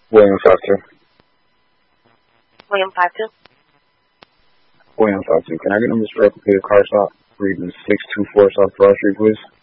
William 52. William 52. William 52. Can I get numbers for replicated car stop? Reading 624 South Broad Street, please.